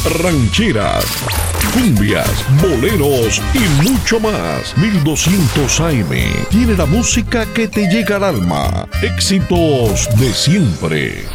rancheras, cumbias, boleros y mucho más. 1200 AM tiene la música que te llega al alma. Éxitos de siempre.